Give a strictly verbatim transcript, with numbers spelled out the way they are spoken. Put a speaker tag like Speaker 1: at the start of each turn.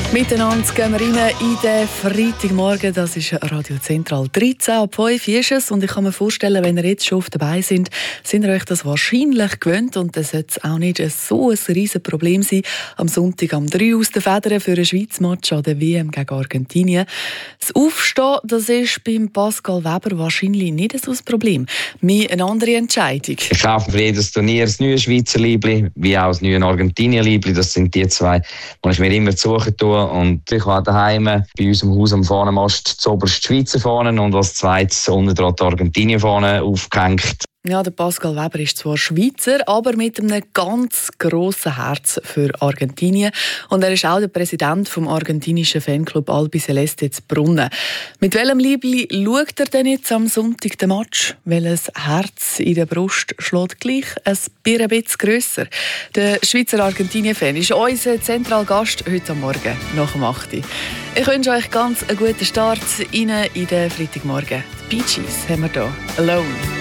Speaker 1: Miteinander gehen wir rein in den Freitagmorgen. Das ist Radio Zentral dreizehn ab fünf ist es. Und ich kann mir vorstellen, wenn ihr jetzt schon auf dabei sind, sind ihr euch das wahrscheinlich gewöhnt. Und das sollte auch nicht so ein riesen Problem sein. Am Sonntag am drei aus den Federn für einen Schweiz-Match an der W M gegen Argentinien. Das Aufstehen, das ist beim Pascal Weber wahrscheinlich nicht so ein Problem. Mehr eine andere Entscheidung.
Speaker 2: Ich kaufe für jedes Turnier das neue Schweizer Liebli, wie auch das neue Argentinien-Liebli. Das sind die zwei, die ich mir immer suchen tue. Und ich war daheim bei uns im Haus am Fahnenmast zuoberst die Schweizer Fahnen und als zweites unten dran die Argentinien-Fahne aufgehängt.
Speaker 1: Ja, der Pascal Weber ist zwar Schweizer, aber mit einem ganz grossen Herz für Argentinien. Und er ist auch der Präsident vom argentinischen Fanclub Albi Celeste zu Brunnen. Mit welchem Liebli schaut er denn jetzt am Sonntag den Match? Welches Herz in der Brust schlägt gleich ein bisschen grösser? Der Schweizer Argentinien-Fan ist unser Zentralgast heute am Morgen nach dem acht Uhr. Ich wünsche euch ganz einen guten Start in den Freitagmorgen. Die Bee Gees haben wir hier. Alone.